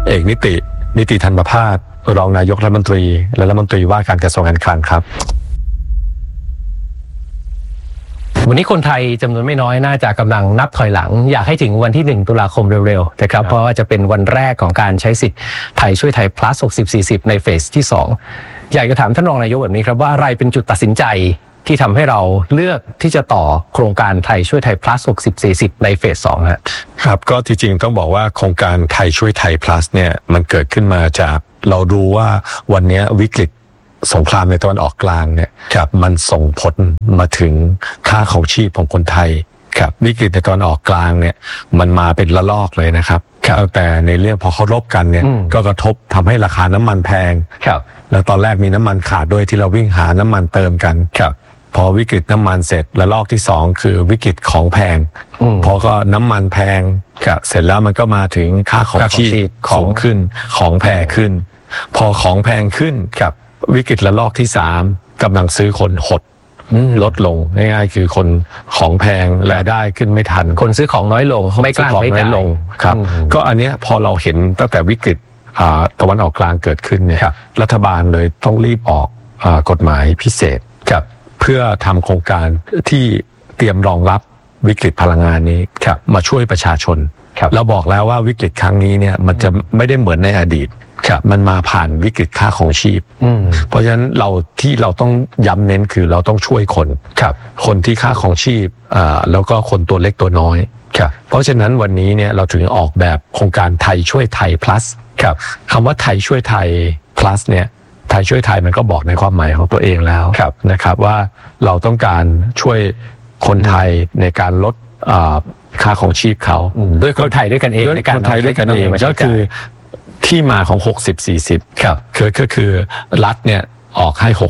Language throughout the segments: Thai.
เอกนิติธรรมภาสรองนายกรัฐมนตรีและรัฐมนตรีว่าการกระทรวงการคลังครับวันนี้คนไทยจำนวนไม่น้อยน่าจะกำลังนับถอยหลังอยากให้ถึงวันที่1 ตุลาคมเร็วๆนะครับเพราะว่าจะเป็นวันแรกของการใช้สิทธิ์ไทยช่วยไทย plus 60-40 ในเฟสที่2อยากจะถามท่านรองนายกแบบนี้ครับว่าอะไรเป็นจุดตัดสินใจที่ทำให้เราเลือกที่จะต่อโครงการไทยช่วยไทย plus 60-40 ในเฟส2 ครับก็ที่จริงต้องบอกว่าโครงการไทยช่วยไทย plus เนี่ยมันเกิดขึ้นมาจากเราดูว่าวันนี้วิกฤตสงครามในตะวันออกกลางเนี่ยมันส่งผลมาถึงค่าของชีพของคนไทยครับวิกฤตในตะวันออกกลางเนี่ยมันมาเป็นระลอกเลยนะครับแต่ในเรื่องพอเขารบกันเนี่ยก็กระทบทำให้ราคาน้ำมันแพงแล้วตอนแรกมีน้ำมันขาดด้วยที่เราวิ่งหาน้ำมันเติมกันพอวิกฤตน้ำมันเสร็จระลอกที่2คือวิกฤตของแพงพอก็น้ำมันแพงเสร็จแล้วมันก็มาถึงค่าของชีพของขึ้นของแพงขึ้นพอของแพงขึ้นวิกฤตระลอกที่3กำลังซื้อคนหดลดลงง่ายๆคือคนของแพงรายได้ขึ้นไม่ทันคนซื้อของน้อยลงไม่กล้าไม่จ่ายลงครับก็อันนี้พอเราเห็นตั้งแต่วิกฤตตะวันออกกลางเกิดขึ้นเนี่ยรัฐบาลเลยต้องรีบออกกฎหมายพิเศษเพื่อทำโครงการที่เตรียมรองรับวิกฤตพลังงานนี้มาช่วยประชาชนเราบอกแล้วว่าวิกฤตครั้งนี้เนี่ยมันจะไม่ได้เหมือนในอดีตมันมาผ่านวิกฤตค่าของชีพเพราะฉะนั้นเราต้องย้ำเน้นคือเราต้องช่วยคนที่ค่าของชีพแล้วก็คนตัวเล็กตัวน้อยเพราะฉะนั้นวันนี้เนี่ยเราถึงออกแบบโครงการไทยช่วยไทย plus คำว่าไทยช่วยไทย plus เนี่ยไทยช่วยไทยมันก็บอกในความหมายของตัวเองแล้วนะครับว่าเราต้องการช่วยคนไทยในการลดค่าของชีพเขาด้วยคนไทยด้วยกันเองในการคนไทยด้วยกันเองก็คือที่มาของ60-40ก็คือรัฐเนี่ยออกให้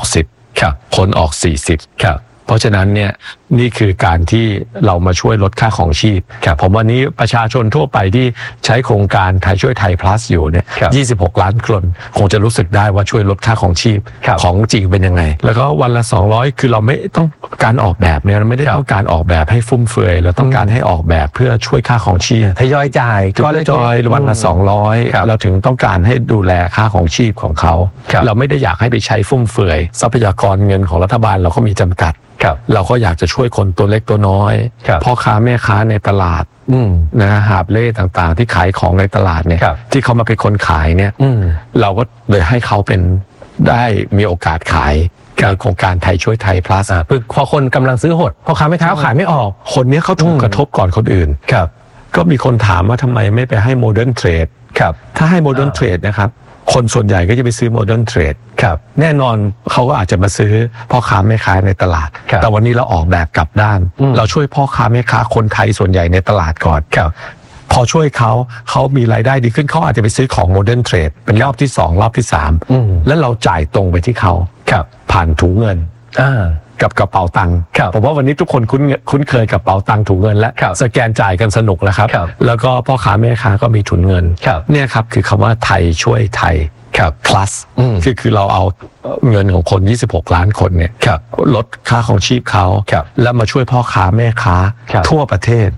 60คนออก40เพราะฉะนั้นเนี่ยนี่คือการที่เรามาช่วยลดค่าของชีพผมวันนี้ประชาชนทั่วไปที่ใช้โครงการไทยช่วยไทย plus อยู่เนี่ย26 ล้านคนคงจะรู้สึกได้ว่าช่วยลดค่าของชีพของจริงเป็นยังไงแล้วก็วันละ200คือเราไม่ต้องการออกแบบเนี่ยเราไม่ได้ต้องการออกแบบให้ฟุ่มเฟือยเราต้องการให้ออกแบบเพื่อช่วยค่าของชีพทยอยจ่ายก็ทยอยวันละ200เราถึงต้องการให้ดูแลค่าของชีพของเขาเราไม่ได้อยากให้ไปใช้ฟุ่มเฟือยทรัพยากรเงินของรัฐบาลเราก็มีจำกัดเราก็อยากจะช่วยคนตัวเล็กตัวน้อยพ่อค้าแม่ค้าในตลาดนะหาบเล่ต่างๆที่ขายของในตลาดเนี่ยที่เขามาเป็นคนขายเนี่ยเราก็เลยให้เขาเป็นได้มีโอกาสขายโครงการไทยช่วยไทย plus พอคนกำลังซื้อหดพ่อค้าแม่ค้าขายไม่ออกคนนี้เขาถูกกระทบก่อนคนอื่นก็มีคนถามว่าทำไมไม่ไปให้โมเดิร์นเทรดถ้าให้โมเดิร์นเทรดนะครับคนส่วนใหญ่ก็จะไปซื้อโมเดิร์นเทรดแน่นอนเขาก็อาจจะมาซื้อพ่อค้าแม่ค้าในตลาดแต่วันนี้เราออกแบบกลับด้านเราช่วยพ่อค้าแม่ค้าคนไทยส่วนใหญ่ในตลาดก่อนพอช่วยเขามีรายได้ดีขึ้นเขาอาจจะไปซื้อของโมเดิร์นเทรดเป็นรอบที่2รอบที่3แล้วเราจ่ายตรงไปที่เขาผ่านถุงเงินกับกระเป๋าตังค์ผมว่าวันนี้ทุกคนคุ้นเคยกับกระเป๋าตังค์ถุงเงินและสแกนจ่ายกันสนุกแล้วครับแล้วก็พ่อค้าแม่ค้าก็มีถุงเงินเนี่ยครับคือคำว่าไทยช่วยไทยplus คือเราเอาเงินของคน26 ล้านคนเนี่ยลดค่าของชีพเขาแล้วมาช่วยพ่อค้าแม่ค้าทั่วประเทศ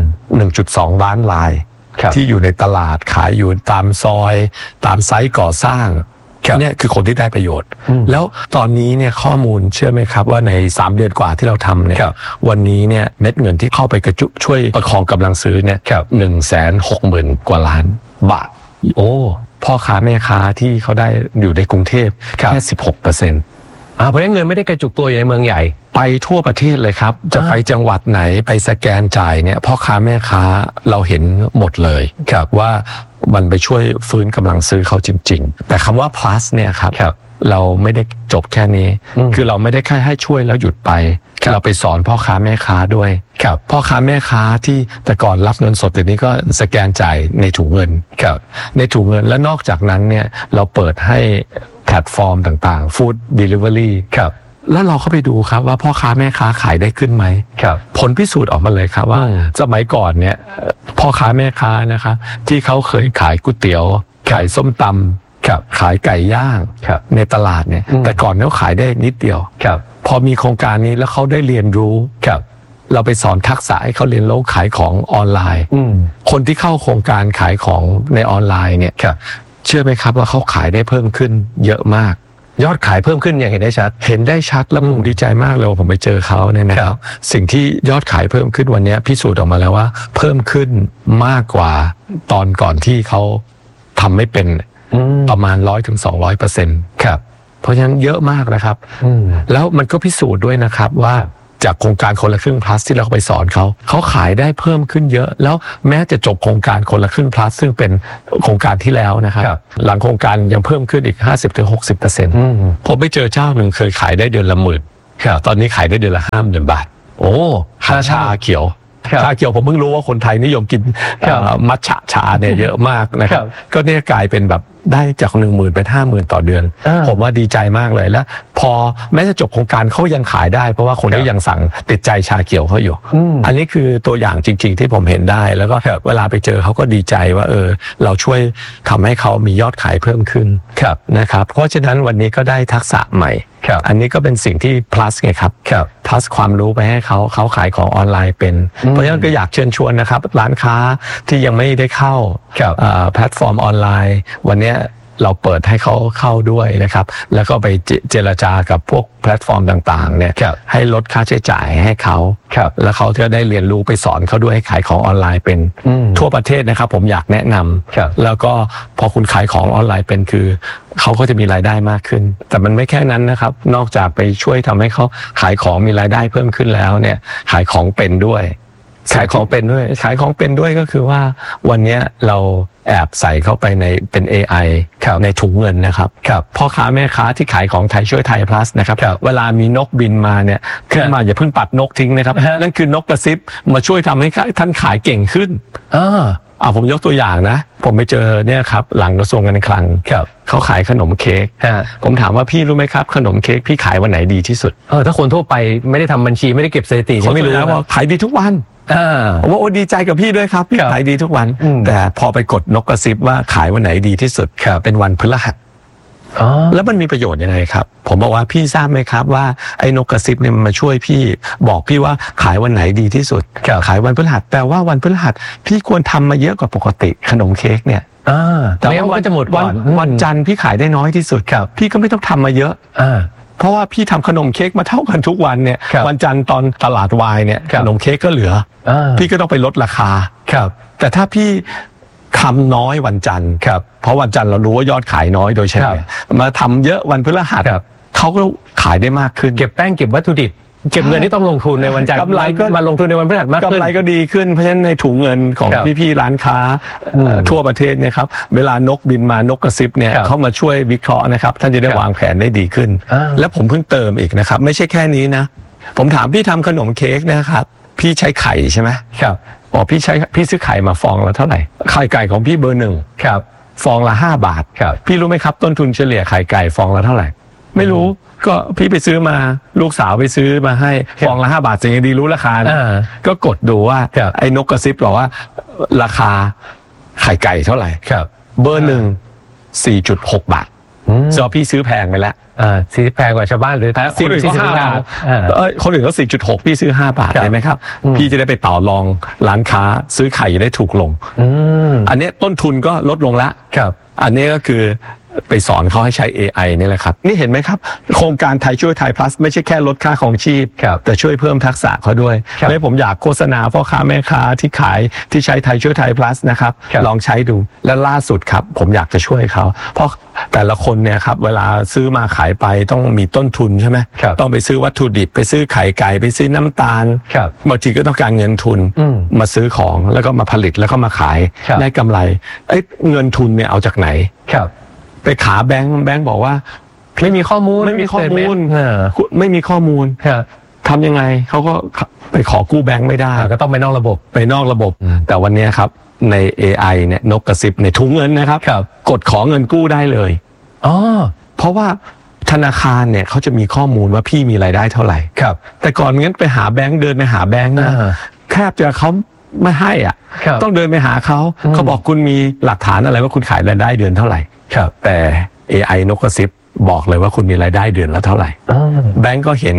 1.2 ล้านรายที่อยู่ในตลาดขายอยู่ตามซอยตามไซต์ก่อสร้างเนี่ยคือคนที่ได้ประโยชน์แล้วตอนนี้เนี่ยข้อมูลเชื่อไหมครับว่าใน3 เดือนกว่าที่เราทำเนี่ยวันนี้เนี่ยเม็ดเงินที่เข้าไปกระจุช่วยประคองกำลังซื้อเนี่ย160,000 กว่าล้านบาทพ่อค้าแม่ค้าที่เขาได้อยู่ในกรุงเทพแค่ 16% เพราะงั้นเงินไม่ได้กระจุกตัวอยู่ในเมืองใหญ่ไปทั่วประเทศเลยครับจะไปจังหวัดไหนไปสแกนจ่ายเนี่ยพ่อค้าแม่ค้าเราเห็นหมดเลยว่ามันไปช่วยฟื้นกำลังซื้อเขาจริงๆแต่คำว่า plus เนี่ยครับเราไม่ได้จบแค่นี้คือเราไม่ได้แค่ให้ช่วยแล้วหยุดไปเราไปสอนพ่อค้าแม่ค้าด้วยพ่อค้าแม่ค้าที่แต่ก่อนรับเงินสดเดี๋ยวนี้ก็สแกนจ่ายในถุงเงินในถุงเงินและนอกจากนั้นเนี่ยเราเปิดให้แพลตฟอร์มต่างๆ Food Delivery แล้วเราเข้าไปดูครับว่าพ่อค้าแม่ค้าขายได้ขึ้นไหมผลพิสูจน์ออกมาเลยครับว่าสมัยก่อนเนี่ยพ่อค้าแม่ค้านะครับที่เขาเคยขายก๋วยเตี๋ยวขายส้มตำขายไก่ย่างในตลาดเนี่ยแต่ก่อนเขาขายได้นิดเดียวพอมีโครงการนี้แล้วเขาได้เรียนรู้เราไปสอนทักษะให้เขาเรียนรู้ขายของออนไลน์คนที่เข้าโครงการขายของในออนไลน์เนี่ยเชื่อไหมครับว่าเขาขายได้เพิ่มขึ้นเยอะมากยอดขายเพิ่มขึ้นอย่างเห็นได้ชัดแล้วผมดีใจมากเลยผมไปเจอเขาเนี่ยนะครับสิ่งที่ยอดขายเพิ่มขึ้นวันนี้พิสูจน์ออกมาแล้วว่าเพิ่มขึ้นมากกว่าตอนก่อนที่เขาทำไม่เป็นประมาณ100-200%ครับเพราะฉะนั้นเยอะมากนะครับแล้วมันก็พิสูจน์ด้วยนะครับว่าจากโครงการคนละครึ่ง plus ที่เราไปสอนเขาขายได้เพิ่มขึ้นเยอะแล้วแม้จะจบโครงการคนละครึ่ง plus ซึ่งเป็นโครงการที่แล้วนะครับหลังโครงการยังเพิ่มขึ้นอีก 50-60%ผมไปเจอเจ้าหนึ่งเคยขายได้เดือนละ10,000ตอนนี้ขายได้เดือนละ50,000 บาทโอ้ชาเขียวผมเพิ่งรู้ว่าคนไทยนิยมกินมัทฉะชาเนี่ยเยอะมากนะครับก็เนี่ยกลายเป็นแบบได้จาก 10,000 เป็น 50,000 ต่อเดือนผมว่าดีใจมากเลยแล้วพอแม้จะจบโครงการเขายังขายได้เพราะว่าคนก็ยังสั่งติดใจชาเขียวเขาอยู่อันนี้คือตัวอย่างจริงๆที่ผมเห็นได้แล้วก็เวลาไปเจอเขาก็ดีใจว่าเราช่วยทำให้เขามียอดขายเพิ่มขึ้นนะครับเพราะฉะนั้นวันนี้ก็ได้ทักษะใหม่อันนี้ก็เป็นสิ่งที่ plus ไงครับ plus ความรู้ไปให้เขาขายของออนไลน์เป็นเพราะฉะนั้นก็อยากเชิญชวนนะครับร้านค้าที่ยังไม่ได้เข้าแพลตฟอร์มออนไลน์วันนี้เราเปิดให้เขาเข้าด้วยนะครับแล้วก็ไปเจรจากับพวกแพลตฟอร์มต่างๆเนี่ยให้ลดค่าใช้จ่ายให้เขาแล้วเขาจะได้เรียนรู้ไปสอนเขาด้วยให้ขายของออนไลน์เป็นทั่วประเทศนะครับผมอยากแนะนำแล้วก็พอคุณขายของออนไลน์เป็นคือเขาก็จะมีรายได้มากขึ้นแต่มันไม่แค่นั้นนะครับนอกจากไปช่วยทำให้เขาขายของมีรายได้เพิ่มขึ้นแล้วเนี่ยขายของเป็นด้วยขายของเป็นด้วยก็คือว่าวันนี้เราแอบใส่เข้าไปในเป็น AI ในถุงเงินนะครับพ่อค้าแม่ค้าที่ขายของไทยช่วยไทย plus นะครับเวลามีนกบินมาเนี่ยขึ้นมาอย่าเพิ่งปัดนกทิ้งนะครับนั่นคือนกกระซิบมาช่วยทำให้ท่านขายเก่งขึ้นผมยกตัวอย่างนะผมไปเจอเนี่ยครับหลังกระทรวงการคลังเขาขายขนมเค้กผมถามว่าพี่รู้ไหมครับขนมเค้กพี่ขายวันไหนดีที่สุดถ้าคนทั่วไปไม่ได้ทำบัญชีไม่ได้เก็บสถิติเขาไม่รู้นะว่าขายดีทุกวันผมว่าดีใจกับพี่ด้วยครับพี่ขายดีทุกวันแต่พอไปกดนกกระซิบว่าขายวันไหนดีที่สุดเป็นวันพฤหัสแล้วมันมีประโยชน์ยังไงครับผมบอกว่าพี่ทราบไหมครับว่าไอ้นกกระซิบเนี่ยมันมาช่วยพี่บอกพี่ว่าขายวันไหนดีที่สุดขายวันพฤหัสแต่ว่าวันพฤหัสพี่ควรทำมาเยอะกว่าปกติขนมเค้กเนี่ยแต่ว่าวันจะหมดวันจันทร์พี่ขายได้น้อยที่สุดพี่ก็ไม่ต้องทำมาเยอะเพราะว่าพี่ทำขนมเค้กมาเท่ากันทุกวันเนี่ยวันจันทร์ตอนตลาดวายเนี่ยขนมเค้กก็เหลือพี่ก็ต้องไปลดราคาแต่ถ้าพี่ทำน้อยวันจันทร์เพราะวันจันทร์เรารู้ว่ายอดขายน้อยโดยเฉลี่ยมาทำเยอะวันพฤหัสเขาก็ขายได้มากขึ้นเก็บแป้งเก็บวัตถุดิบเก็บเงินที่ต้องลงทุนในวันจันทร์กำไรก็มาลงทุนในวันพฤหัสมากขึ้นกำไรก็ดีขึ้นเพราะฉะนั้นในถุงเงินของพี่ๆร้านค้าทั่วประเทศเนี่ยครับเวลานกบินมานกกระซิบเนี่ยเขามาช่วยวิเคราะห์นะครับท่านจะได้วางแผนได้ดีขึ้นและผมเพิ่งเติมอีกนะครับไม่ใช่แค่นี้นะผมถามพี่ทำขนมเค้กนะครับพี่ใช้ไข่ใช่ไหมพี่ซื้อไข่มาฟองละเท่าไหร่ไข่ไก่ของพี่เบอร์ 1ฟองละ5 บาทพี่รู้ไหมครับต้นทุนเฉลี่ยไข่ไก่ฟองละเท่าไหร่ไม่รู้ก็พี่ไปซื้อมาลูกสาวไปซื้อมาให้ฟองละ5 บาทสิ่งดีรู้ราคานะก็กดดูว่าไอ้นกกระซิบบอกว่าราคาไข่ไก่เท่าไหร่เบอร์ 1 4.6 บาทซอพี่ซื้อแพงไปแล้วซื้อแพงกว่าชาวบ้านหรือคนอื่นก็5 บาทคนอื่นก็ 4.6 พี่ซื้อ5 บาทได้ไหมครับพี่จะได้ไปต่อรองร้านค้าซื้อไข่ได้ถูกลงอันนี้ต้นทุนก็ลดลงละอันนี้ก็คือไปสอนเขาให้ใช้ AI นี่แหละครับนี่เห็นไหมครับโครงการไทยช่วยไทย plus ไม่ใช่แค่ลดค่าของชีพแต่ช่วยเพิ่มทักษะเขาด้วยและผมอยากโฆษณาพ่อค้าแม่ค้าที่ขายที่ใช้ไทยช่วยไทย plus นะครับลองใช้ดูและล่าสุดครับผมอยากจะช่วยเขาเพราะแต่ละคนเนี่ยครับเวลาซื้อมาขายไปต้องมีต้นทุนใช่ไหมต้องไปซื้อวัตถุดิบไปซื้อไข่ไก่ไปซื้อน้ำตาลบางทีก็ต้องการเงินทุนมาซื้อของแล้วก็มาผลิตแล้วก็มาขายได้กำไรเงินทุนเนี่ยเอาจากไหนไปขาแบงค์บอกว่าไม่มีข้อมูลไม่มีข้อมูลทำยังไงเขาก็ไปขอกู้แบงค์ไม่ได้ก็ต้องไปนอกระบบแต่วันนี้ครับใน AI เนี่ยนกกระซิบในถุงเงินนะครับกดขอเงินกู้ได้เลยเพราะว่าธนาคารเนี่ยเขาจะมีข้อมูลว่าพี่มีรายได้เท่าไหร่แต่ก่อนงั้นไปหาแบงค์เดินไปหาแบงค์นะแคบจะเขาไม่ให้อ่ะต้องเดินไปหาเขาบอกคุณมีหลักฐานอะไรว่าคุณขายรายได้เดือนเท่าไหร่แต่ AI นกกระซิบบอกเลยว่าคุณมีรายได้เดือนละเท่าไหร่แบงก์ก็เห็น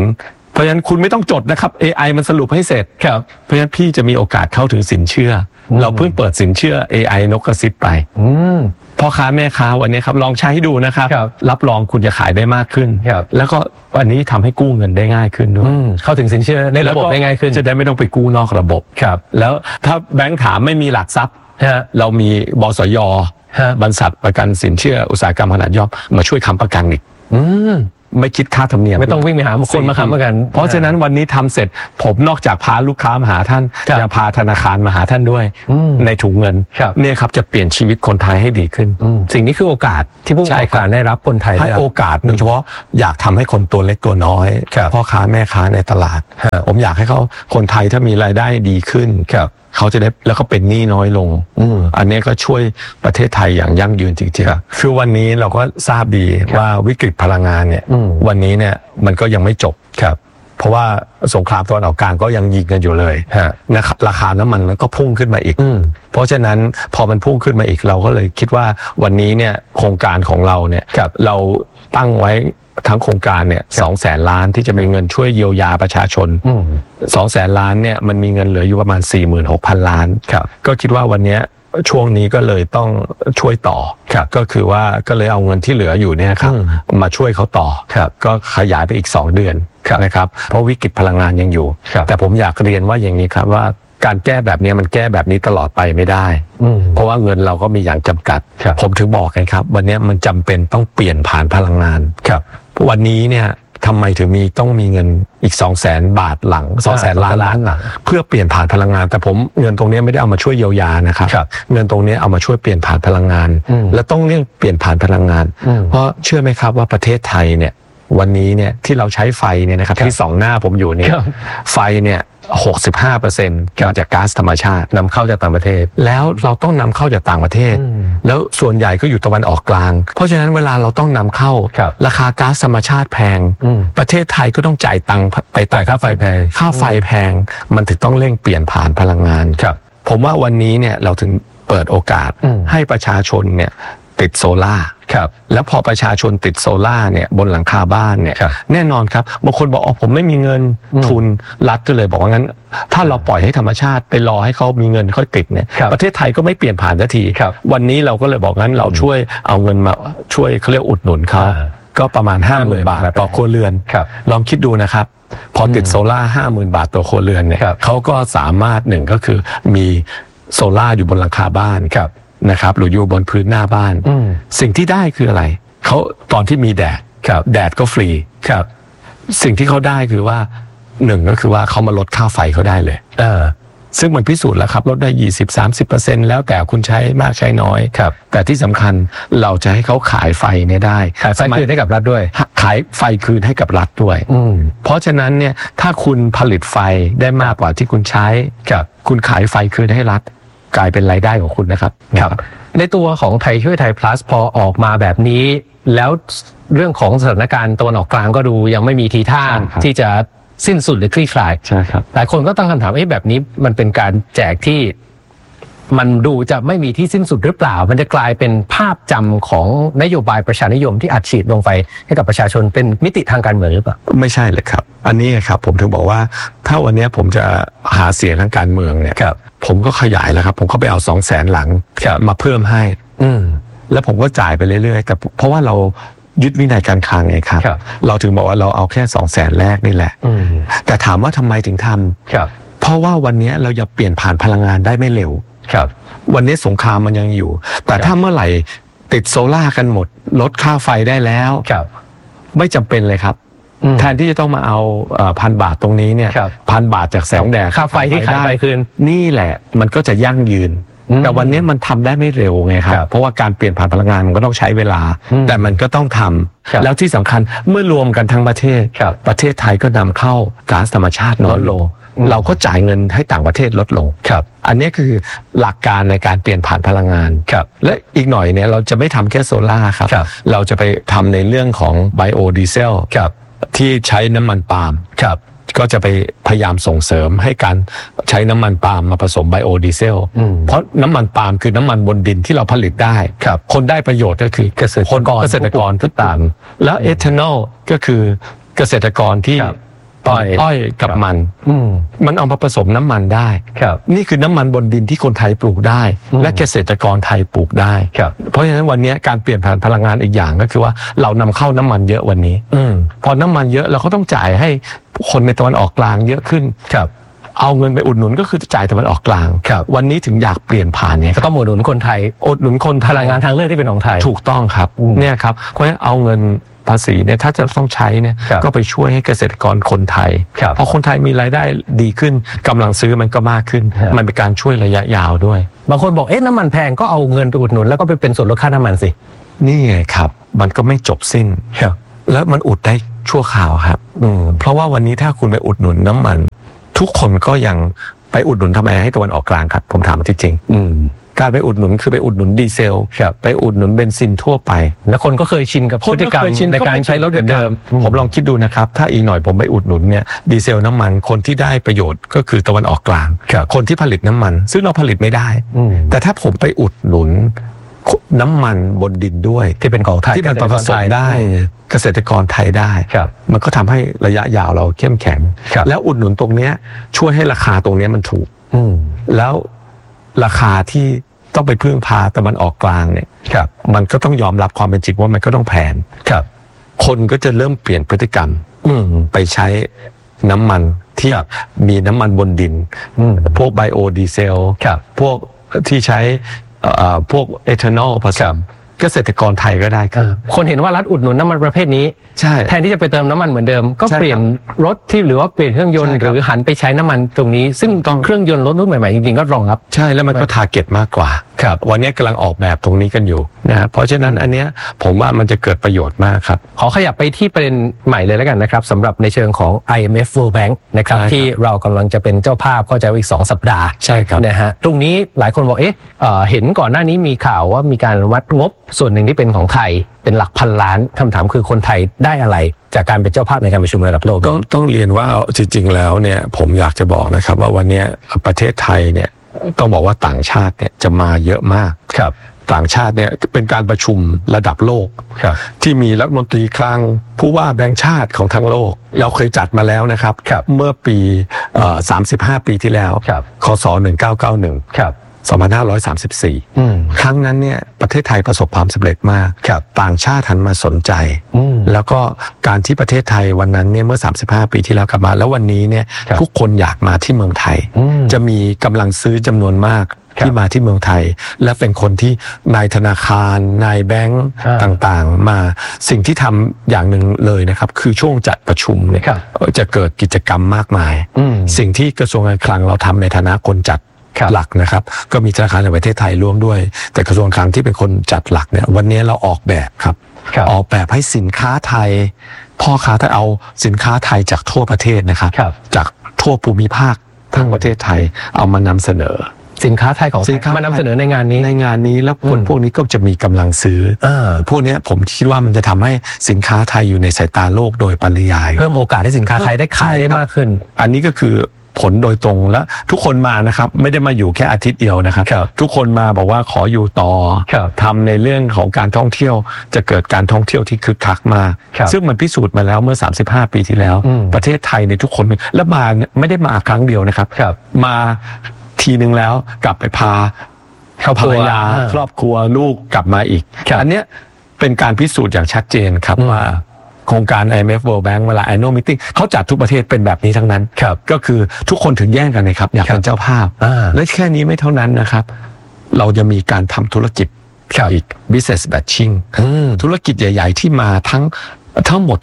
เพราะฉะนั้นคุณไม่ต้องจดนะครับ AI มันสรุปให้เสร็จครับเพราะฉะนั้นพี่จะมีโอกาสเข้าถึงสินเชื่อเราเพิ่งเปิดสินเชื่อ AI นกกระซิบไปพ่อค้าแม่ค้าวันนี้ครับลองใช้ให้ดูนะครับรับรองคุณจะขายได้มากขึ้นแล้วก็วันนี้ทำให้กู้เงินได้ง่ายขึ้นด้วยเข้าถึงสินเชื่อในระบบได้ง่ายขึ้นจะได้ไม่ต้องไปกู้นอกระบบครับแล้วถ้าแบงค์ถามไม่มีหลักทรัพย์เรามีบสย.บริษัทประกันสินเชื่ออุตสาหกรรมขนาดย่อมมาช่วยค้ำประกันอีกไม่คิดค่าธรรมเนียมไม่ต้องวิ่งไปหาคนมาค้ำประกันเพราะฉะนั้นวันนี้ทำเสร็จผมนอกจากพาลูกค้ามาหาท่านจะพาธนาคารมาหาท่านด้วยในถุงเงินเนี่ยครับจะเปลี่ยนชีวิตคนไทยให้ดีขึ้นสิ่งนี้คือโอกาสที่ผู้ประกอบการได้รับคนไทยให้โอกาสโดยเฉพาะอยากทำให้คนตัวเล็กตัวน้อยพ่อค้าแม่ค้าในตลาดผมอยากให้เขาคนไทยถ้ามีรายได้ดีขึ้นเขาจะได้แล้วก็เป็นหนี้น้อยลงอันนี้ก็ช่วยประเทศไทยอย่างยั่งยืนจริงๆคือวันนี้เราก็ทราบดีว่าวิกฤตพลังงานเนี่ยวันนี้เนี่ยมันก็ยังไม่จบครับเพราะว่าสงครามตะวันออกกลางก็ยังยิงกันอยู่เลยนะครับราคาน้ำมันก็พุ่งขึ้นมาอีกเพราะฉะนั้นพอมันพุ่งขึ้นมาอีกเราก็เลยคิดว่าวันนี้เนี่ยโครงการของเราเนี่ยเราตั้งไว้ทั้งโครงการเนี่ย200,000 ล้านที่จะมีเงินช่วยเยียวยาประชาชน200,000 ล้านเนี่ยมันมีเงินเหลืออยู่ประมาณ 46,000 ล้านก็คิดว่าวันนี้ช่วงนี้ก็เลยต้องช่วยต่อก็คือว่าก็เลยเอาเงินที่เหลืออยู่เนี่ยครับมาช่วยเขาต่อก็ขยายไปอีก2 เดือนนะครับเพราะวิกฤตพลังงานยังอยู่แต่ผมอยากเรียนว่าอย่างนี้ครับว่าการแก้แบบนี้มันแก้แบบนี้ตลอดไปไม่ได้เพราะว่าเงินเราก็มีอย่างจำกัดผมถึงบอกไงครับวันนี้มันจำเป็นต้องเปลี่ยนผ่านพลังงานวันนี้เนี่ยทำไมถึงต้องมีเงินอีก200,000 บาทหลัง200,000 ล้านหลังเพื่อเปลี่ยนผ่านพลังงานแต่ผมเงินตรงนี้ไม่ได้เอามาช่วยเยียวยานะครับเงินตรงนี้เอามาช่วยเปลี่ยนผ่านพลังงานและต้องเรื่องเปลี่ยนผ่านพลังงานเพราะเชื่อไหมครับว่าประเทศไทยเนี่ยวันนี้เนี่ยที่เราใช้ไฟเนี่ยนะครับที่2 หน้าผมอยู่เนี่ยไฟเนี่ย 65% มาจากก๊าซธรรมชาตินำเข้าจากต่างประเทศแล้วเราต้องนำเข้าจากต่างประเทศแล้วส่วนใหญ่ก็อยู่ตะวันออกกลางเพราะฉะนั้นเวลาเราต้องนำเข้าราคาก๊าซธรรมชาติแพงประเทศไทยก็ต้องจ่ายตังค์ไปจ่ายค่าไฟแพงมันถึงต้องเร่งเปลี่ยนผ่านพลังงานผมว่าวันนี้เนี่ยเราถึงเปิดโอกาสให้ประชาชนเนี่ยติดโซล่าแล้วพอประชาชนติดโซล่าเนี่ยบนหลังคาบ้านเนี่ยแน่นอนครับบางคนบอกผมไม่มีเงินทุนรัฐก็เลยบอกว่างั้นถ้าเราปล่อยให้ธรรมชาติไปรอให้เขามีเงินค่อยติดเนี่ยประเทศไทยก็ไม่เปลี่ยนผ่านสักทีวันนี้เราก็เลยบอกงั้นเราช่วยเอาเงินมาช่วยเขาเรียกอุดหนุนเขาก็ประมาณ 50,000 บาทต่อครัวเรือนลองคิดดูนะครับพอติดโซล่า 50,000 บาทต่อครัวเรือนเนี่ยเขาก็สามารถหนึ่งก็คือมีโซล่าอยู่บนหลังคาบ้านนะครับหรืออยู่บนพื้นหน้าบ้านสิ่งที่ได้คืออะไรเขาตอนที่มีแดดแดดก็ฟรีสิ่งที่เขาได้คือว่าหนึ่งก็คือว่าเขามาลดค่าไฟเขาได้เลยซึ่งมันพิสูจน์แล้วครับลดได้ 20-30% แล้วแต่คุณใช้มากใช้น้อยแต่ที่สำคัญเราจะให้เขาขายไฟเนี่ยได้ขายไฟคืนให้กับรัฐด้วยขายไฟคืนให้กับรัฐด้วยเพราะฉะนั้นเนี่ยถ้าคุณผลิตไฟได้มากกว่าที่คุณใช้คุณขายไฟคืนให้รัฐกลายเป็นรายได้ของคุณนะครับในตัวของไทยช่วยไทย plus พอออกมาแบบนี้แล้วเรื่องของสถานการณ์ตะวันออกกลางก็ดูยังไม่มีทีท่าที่จะสิ้นสุดหรือคลี่คลายใช่ครับหลายคนก็ตั้งคำถามแบบนี้มันเป็นการแจกที่มันดูจะไม่มีที่สิ้นสุดหรือเปล่ามันจะกลายเป็นภาพจำของนโยบายประชานิยมที่อัดฉีดลงไปให้กับประชาชนเป็นมิติทางการเมืองหรือเปล่าไม่ใช่เลยครับอันนี้ครับผมถึงบอกว่าถ้าวันนี้ผมจะหาเสียงทางการเมืองเนี่ยผมก็ขยายแล้วครับผมก็ไปเอา200,000 หลังมาเพิ่มให้แล้วผมก็จ่ายไปเรื่อยๆแต่เพราะว่าเรายึดวินัยการคลังไงครับเราถึงบอกว่าเราเอาแค่200,000 แรกนี่แหละแต่ถามว่าทำไมถึงทำเพราะว่าวันนี้เราจะเปลี่ยนผ่านพลังงานได้ไม่เร็ววันนี้สงครามมันยังอยู่แต่ถ้าเมื่อไหร่ติดโซล่ากันหมดลดค่าไฟได้แล้วไม่จำเป็นเลยครับแทนที่จะต้องมาเอา1,000 บาทตรงนี้เนี่ย1,000 บาทจากแสงแดดค่าไฟที่ขายไปคืนนี่แหละมันก็จะยั่งยืนแต่วันนี้มันทำได้ไม่เร็วไงครับเพราะว่าการเปลี่ยนผ่านพลังงานมันก็ต้องใช้เวลาแต่มันก็ต้องทำแล้วที่สำคัญเมื่อรวมกันทั้งประเทศไทยก็นำเข้าก๊าซธรรมชาติน้อยลงเราก็จ่ายเงินให้ต่างประเทศลดลงอันนี้คือหลักการในการเปลี่ยนผ่านพลังงานและอีกหน่อยเนี่ยเราจะไม่ทำแค่โซล่าครับเราจะไปทำในเรื่องของไบโอดีเซลที่ใช้น้ำมันปาล์มก็จะไปพยายามส่งเสริมให้การใช้น้ำมันปาล์มมาผสมไบโอดีเซลเพราะน้ำมันปาล์มคือน้ำมันบนดินที่เราผลิตได้คนได้ประโยชน์ก็คือเกษตรกรทุกต่างแล้วเอทานอลก็คือเกษตรกรที่อ้อยกับมันมันเอามาผสมน้ำมันได้นี่คือน้ำมันบนดินที่คนไทยปลูกได้และเกษตรกรไทยปลูกได้เพราะฉะนั้นวันนี้การเปลี่ยนผ่านพลังงานอีกอย่างก็คือว่าเรานำเข้าน้ำมันเยอะวันนี้พอน้ำมันเยอะเราก็ต้องจ่ายให้คนในตะวันออกกลางเยอะขึ้นเอาเงินไปอุดหนุนก็คือจ่ายตะวันออกกลางวันนี้ถึงอยากเปลี่ยนผ่านเนี่ยก็ต้องอุดหนุนคนไทยอุดหนุนคนพลังงานทางเลือกที่เป็นของไทยถูกต้องครับเนี่ยครับเพราะฉะนั้นเอาเงินภาษีเนี่ยถ้าจะต้องใช้เนี่ยก็ไปช่วยให้เกษตรกรคนไทยพอคนไทยมีรายได้ดีขึ้นกำลังซื้อมันก็มากขึ้นมันเป็นการช่วยระยะยาวด้วยบางคนบอกน้ำมันแพงก็เอาเงินไปอุดหนุนแล้วก็ไปเป็นส่วนลดค่าน้ำมันสินี่ไงครับมันก็ไม่จบสิ้นแล้วมันอุดได้ชั่วคราวครับเพราะว่าวันนี้ถ้าคุณไปอุดหนุนน้ำมันทุกคนก็ยังไปอุดหนุนทำไมให้ตะวันออกกลางครับผมถามจริงการไปอุดหนุนคือไปอุดหนุนดีเซลไปอุดหนุนเบนซินทั่วไปแล้วคนก็เคยชินกับพฤติกรรมในการใช้รถเดิมผมลองคิดดูนะครับถ้าอีกหน่อยผมไปอุดหนุนเนี่ยดีเซลน้ำมันคนที่ได้ประโยชน์ก็คือตะวันออกกลางคนที่ผลิตน้ำมันซึ่งเราผลิตไม่ได้แต่ถ้าผมไปอุดหนุนน้ำมันบนดินด้วยที่เป็นของไทยที่เป็นผสมได้เกษตรกรไทยได้มันก็ทำให้ระยะยาวเราเข้มแข็งแล้วอุดหนุนตรงนี้ช่วยให้ราคาตรงนี้มันถูกแล้วราคาที่ต้องไปพึ่งพาตะวันออกกลางเนี่ยมันก็ต้องยอมรับความเป็นจริงว่ามันก็ต้องแพงคนก็จะเริ่มเปลี่ยนพฤติกรรมไปใช้น้ำมันที่มีน้ำมันบนดินพวกไบโอดีเซลพวกที่ใช้พวกเอทานอลผสมเกษตรกรไทยก็ได้คนเห็นว่ารัฐอุดหนุนน้ำมันประเภทนี้แทนที่จะไปเติมน้ำมันเหมือนเดิมก็เปลี่ยนรถที่หรือว่าเปลี่ยนเครื่องยนต์หรือหันไปใช้น้ำมันตรงนี้ซึ่งเครื่องยนต์รถรุ่นใหม่ๆจริงๆก็รองรับใช่แล้วมันก็ทาร์เก็ตมากกว่าวันนี้กำลังออกแบบตรงนี้กันอยู่นะเพราะฉะนั้นอันเนี้ยผมว่ามันจะเกิดประโยชน์มากครับขอขยับไปที่ประเด็นใหม่เลยแล้วกันนะครับสำหรับในเชิงของ IMF World Bank นะครับที่เรากำลังจะเป็นเจ้าภาพก็จะอีก2 สัปดาห์ใช่ครับนะฮะตรงนี้หลายคนบอกเห็นก่อนหน้านี้มีข่าวว่ามีการวัดงบส่วนหนึ่งที่เป็นของไทยเป็นหลักพันล้านคำถามคือคนไทยได้อะไรจากการเป็นเจ้าภาพในการประชุมระดับโลกต้องเรียนว่าจริงๆแล้วเนี่ยผมอยากจะบอกนะครับว่าวันนี้ประเทศไทยเนี่ยต้องบอกว่าต่างชาติเนี่ยจะมาเยอะมากต่างชาติเนี่ยเป็นการประชุมระดับโลกที่มีรัฐมนตรีคลังผู้ว่าแบงก์ชาติของทั้งโลกเราเคยจัดมาแล้วนะครับเมื่อปี35 ปีที่แล้วคศ1991 2534ครั้งนั้นเนี่ยประเทศไทยประสบความสำเร็จมากต่างชาติหันมาสนใจแล้วก็การที่ประเทศไทยวันนั้นเนี่ยเมื่อ35 ปีที่แล้วกลับมาแล้ววันนี้เนี่ยทุกคนอยากมาที่เมืองไทยจะมีกำลังซื้อจำนวนมากที่มาที่เมืองไทยและเป็นคนที่นายธนาคารนายแบงก์ต่างๆมาสิ่งที่ทำอย่างหนึ่งเลยนะครับคือช่วงจัดประชุมเนี่ยจะเกิดกิจกรรมมากมายสิ่งที่กระทรวงการคลังเราทำในฐานะคนจัดหลักนะครับก็มีธนาคารในประเทศไทยร่วมด้วยแต่กระทรวงการคลังที่เป็นคนจัดหลักเนี่ยวันนี้เราออกแบบครับออกแบบให้สินค้าไทยพ่อค้าถ้าเอาสินค้าไทยจากทั่วประเทศนะครับจากทั่วภูมิภาคทั้งประเทศไทยเอามานำเสนอสินค้าไทยของมานำเสนอในงานนี้แล้วคนพวกนี้ก็จะมีกำลังซื้อพวกนี้ผมคิดว่ามันจะทำให้สินค้าไทยอยู่ในสายตาโลกโดยปริยายเพิ่มโอกาสให้สินค้าไทยได้ขายได้มากขึ้นอันนี้ก็คือผลโดยตรงและทุกคนมานะครับไม่ได้มาอยู่แค่อาทิตย์เดียวนะครับทุกคนมาบอกว่าขออยู่ต่อทำในเรื่องของการท่องเที่ยวจะเกิดการท่องเที่ยวที่คึกคักมากซึ่งมันพิสูจน์มาแล้วเมื่อ35 ปีที่แล้วประเทศไทยในทุกคนและมาไม่ได้มาครั้งเดียวนะครับมาทีนึงแล้วกลับไปพาภรรยาครอบครัวลูกกลับมาอีกอันนี้เป็นการพิสูจน์อย่างชัดเจนครับว่าโครงการ IMF World Bank เวลา Annual Meeting เขาจัดทุกประเทศเป็นแบบนี้ทั้งนั้นก็คือทุกคนถึงแย่งกันนะครับอยากเป็นเจ้าภาพและแค่นี้ไม่เท่านั้นนะครับเราจะมีการทำธุรกิจอีก business matching ธุรกิจใหญ่ๆที่มาทั้งหมด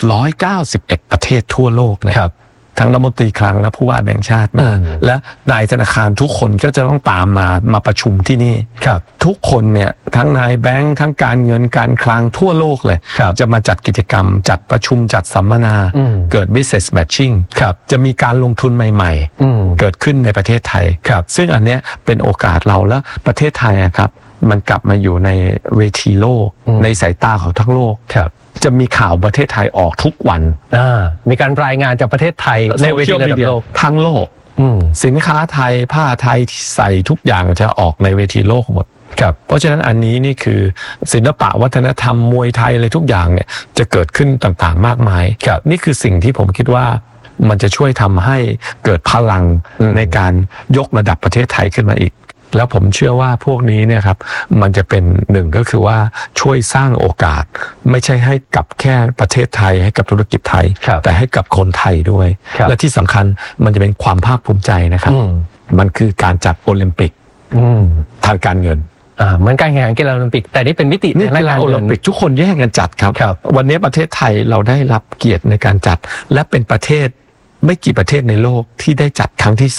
191ประเทศทั่วโลกนะครับทั้งรัฐมนตรีคลังและผู้ว่าแบงก์ชาติและนายธนาคารทุกคนก็จะต้องตามมาประชุมที่นี่ทุกคนเนี่ยทั้งนายแบงก์ทั้งการเงินการคลังทั่วโลกเลยจะมาจัดกิจกรรมจัดประชุมจัดสัมมนาเกิด business matching จะมีการลงทุนใหม่ๆเกิดขึ้นในประเทศไทยซึ่งอันเนี้ยเป็นโอกาสเราและประเทศไทยครับมันกลับมาอยู่ในเวทีโลกในสายตาของทั้งโลกจะมีข่าวประเทศไทยออกทุกวันมีการรายงานจากประเทศไทยในเวทีระดับโลกทั้งโลกสินค้าไทยผ้าไทยที่ใส่ทุกอย่างจะออกในเวทีโลกหมดเพราะฉะนั้นอันนี้นี่คือศิลปะวัฒนธรรมมวยไทยอะไรทุกอย่างเนี่ยจะเกิดขึ้นต่างๆมากมายนี่คือสิ่งที่ผมคิดว่ามันจะช่วยทำให้เกิดพลังในการยกระดับประเทศไทยขึ้นมาอีกแล้วผมเชื่อว่าพวกนี้เนี่ยครับมันจะเป็นหนึ่งก็คือว่าช่วยสร้างโอกาสไม่ใช่ให้กับแค่ประเทศไทยให้กับธุรกิจไทยแต่ให้กับคนไทยด้วยและที่สำคัญมันจะเป็นความภาคภูมิใจนะครับมันคือการจัดโอลิมปิกทางการเงินเหมือนการแข่งขันกีฬาโอลิมปิกแต่นี่เป็นมิติในกีฬาโอลิมปิกทุกคนแย่งกันจัดครับวันนี้ประเทศไทยเราได้รับเกียรติในการจัดและเป็นประเทศไม่กี่ประเทศในโลกที่ได้จัดครั้งที่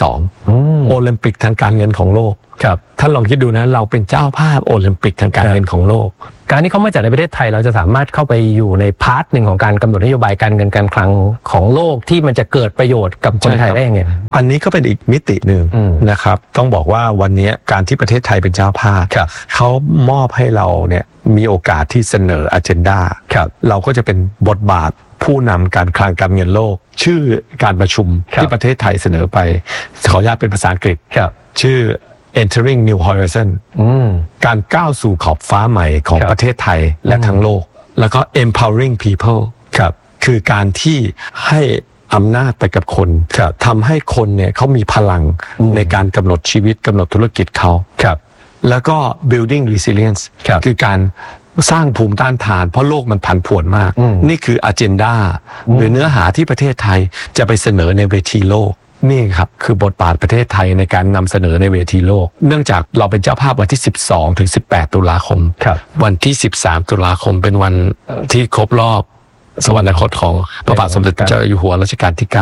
2โอลิมปิกทางการเงินของโลกท่านลองคิดดูนะเราเป็นเจ้าภาพโอลิมปิกทางการเงินของโลกการที่เขามาจัดในประเทศไทยเราจะสามารถเข้าไปอยู่ในพาร์ทหนึ่งของการกำหนดนโยบายการเงินการคลังของโลกที่มันจะเกิดประโยชน์กับคนไทยได้ยังไงอันนี้ก็เป็นอีกมิติหนึ่งนะครับต้องบอกว่าวันนี้การที่ประเทศไทยเป็นเจ้าภาพเขามอบให้เราเนี่ยมีโอกาสที่เสนออเจนดาเราก็จะเป็นบทบาทผู้นำการคลังการเงินโลกชื่อการประชุมที่ประเทศไทยเสนอไปขออนุญาตเป็นภาษาอังกฤษชื่อ Entering New Horizon การก้าวสู่ขอบฟ้าใหม่ของประเทศไทยและทั้งโลกแล้วก็ Empowering People คือการที่ให้อำนาจไปกับคนทำให้คนเนี่ยเขามีพลังในการกำหนดชีวิตกำหนดธุรกิจเขาแล้วก็ Building Resilience คือการสร้างภูมิต้านทานเพราะโลกมันผันผวนมากนี่คือ Agenda หรือเนื้อหาที่ประเทศไทยจะไปเสนอในเวทีโลกนี่ครับคือบทบาทประเทศไทยในการนำเสนอในเวทีโลกเนื่องจากเราเป็นเจ้าภาพวันที่12 ถึง 18 ตุลาคมวันที่13 ตุลาคมเป็นวันที่ครบรอบสวรรคตของพระบาทสมเด็จพระเจ้าอยู่หัวรัชกาลที่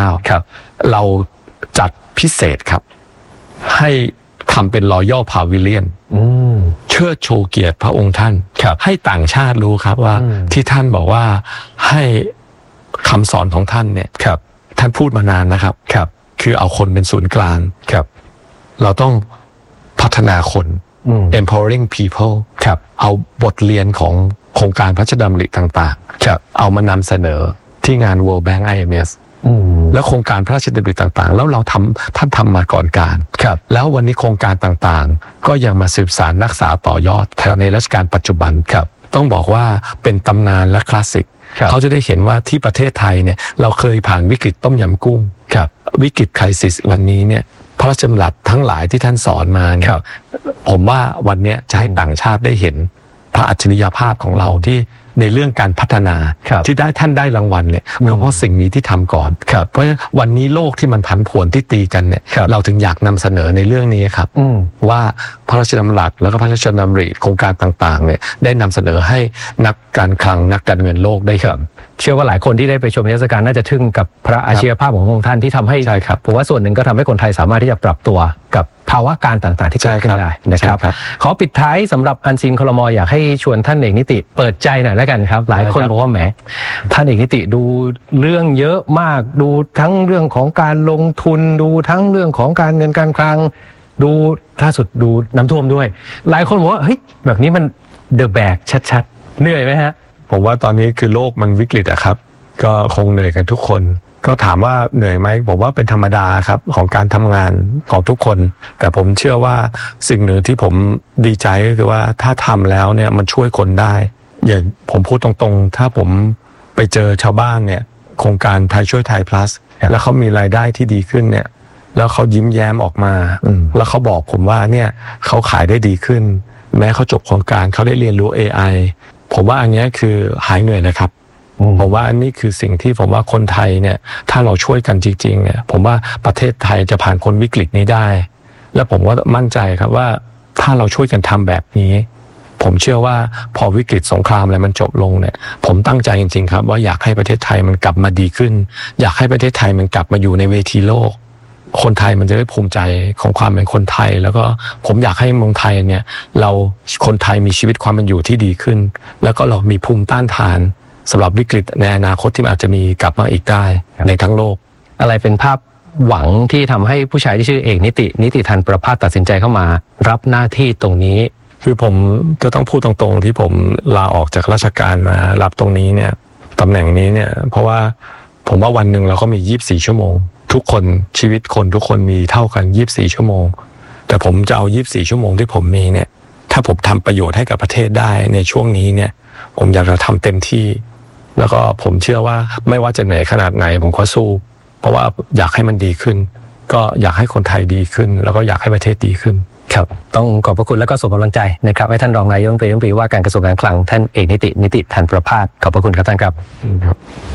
9เราจัดพิเศษครับให้ทำเป็น Royal Pavilion เชิดโชว์เกียรติพระองค์ท่านให้ต่างชาติรู้ครับว่าที่ท่านบอกว่าให้คำสอนของท่านเนี่ยท่านพูดมานานนะครับคือเอาคนเป็นศูนย์กลางเราต้องพัฒนาคน empowering people เอาบทเรียนของโครงการพระราชดำริต่างๆเอามานำเสนอที่งาน World Bank IMF แล้วโครงการพระราชดำริต่างๆแล้วเราท่านทำมาก่อนการแล้ววันนี้โครงการต่างๆก็ยังมาสืบสานรักษาต่อยอดในรัชกาลปัจจุบันต้องบอกว่าเป็นตำนานและคลาสสิกเขาจะได้เห็นว่าที่ประเทศไทยเนี่ยเราเคยผ่านวิกฤตต้มยำกุ้งวิกฤตไครซิสวันนี้เนี่ยพระราชดำรัสทั้งหลายที่ท่านสอนมาเนี่ยผมว่าวันนี้จะให้ต่างชาติได้เห็นพระอัจฉริยภาพของเราที่ในเรื่องการพัฒนาที่ท่านได้รางวัลเนี่ยเพราะสิ่งนี้ที่ทำก่อนเพราะวันนี้โลกที่มันผันผวนที่ตีกันเนี่ยเราถึงอยากนำเสนอในเรื่องนี้ครับว่าพระราชดำรัสแล้วก็พระราชดำริโครงการต่างๆเนี่ยได้นำเสนอให้นักการคลังนักการเงินโลกได้เห็นเชื่อว่าหลายคนที่ได้ไปชมนิทรรศการน่าจะทึ่งกับพระอัจฉริยภาพขององค์ท่านที่ทำให้ผมว่าส่วนหนึ่งก็ทำให้คนไทยสามารถที่จะปรับตัวกับภาวะการต่างๆที่เกิดขึ้นได้นะครับขอปิดท้ายสำหรับอันซีนคลม.อยากให้ชวนท่านเอกนิติเปิดใจหน่อยแล้วกันครับหลายคนบอกว่าแหมท่านเอกนิติดูเรื่องเยอะมากดูทั้งเรื่องของการลงทุนดูทั้งเรื่องของการเงินการคลังดูล่าสุดดูน้ำท่วมด้วยหลายคนบอกว่าเฮ้ยแบบนี้มันเดอะแบกชัดๆเหนื่อยไหมฮะผมว่าตอนนี้คือโลกมันวิกฤตอะครับก็คงเหนื่อยกันทุกคนก็ถามว่าเหนื่อยไหมผมว่าเป็นธรรมดาครับของการทำงานของทุกคนแต่ผมเชื่อว่าสิ่งหนึ่งที่ผมดีใจก็คือว่าถ้าทำแล้วเนี่ยมันช่วยคนได้อย่างผมพูดตรงๆถ้าผมไปเจอชาวบ้านเนี่ยโครงการไทยช่วยไทย plus แล้วเขามีรายได้ที่ดีขึ้นเนี่ยแล้วเขายิ้มแย้มออกมาแล้วเขาบอกผมว่าเนี่ยเขาขายได้ดีขึ้นแม้เขาจบโครงการเขาได้เรียนรู้ AI ผมว่าอันนี้คือหายเหนื่อยนะครับผมว่าอันนี้คือสิ่งที่ผมว่าคนไทยเนี่ยถ้าเราช่วยกันจริงๆเนี่ยผมว่าประเทศไทยจะผ่านพ้นวิกฤตนี้ได้และผมก็มั่นใจครับว่าถ้าเราช่วยกันทำแบบนี้ผมเชื่อว่าพอวิกฤตสงครามอะไรมันจบลงเนี่ยผมตั้งใจจริงๆครับว่าอยากให้ประเทศไทยมันกลับมาดีขึ้นอยากให้ประเทศไทยมันกลับมาอยู่ในเวทีโลกคนไทยมันจะได้ภูมิใจของความเป็นคนไทยแล้วก็ผมอยากให้เมืองไทยเนี่ยเราคนไทยมีชีวิตความเป็นอยู่ที่ดีขึ้นแล้วก็เรามีภูมิต้านทานสำหรับวิกฤตในอนาคตที่มันอาจจะมีกลับมาอีกได้ในทั้งโลกอะไรเป็นภาพหวังที่ทำให้ผู้ชายที่ชื่อเอกนิติธันประภาสตัดสินใจเข้ามารับหน้าที่ตรงนี้คือผมก็ต้องพูดตรงๆที่ผมลาออกจากราชการมารับตรงนี้เนี่ยตำแหน่งนี้เนี่ยเพราะว่าผมว่าวันหนึ่งเราก็มี24ชั่วโมงทุกคนชีวิตคนทุกคนมีเท่ากัน24ชั่วโมงแต่ผมจะเอา24ชั่วโมงที่ผมมีเนี่ยถ้าผมทำประโยชน์ให้กับประเทศได้ในช่วงนี้เนี่ยผมอยากจะทำเต็มที่แล้วก็ผมเชื่อว่าไม่ว่าจะเหนื่อยขนาดไหนผมก็สู้เพราะว่าอยากให้มันดีขึ้นก็อยากให้คนไทยดีขึ้นแล้วก็อยากให้ประเทศดีขึ้นครับต้องขอบพระคุณและก็ส่งกำลังใจนะครับให้ท่านรองนายกรัฐมนตรีว่าการกระทรวงการคลังท่านเอกนิติทันประภาสขอบพระคุณครับท่านครับ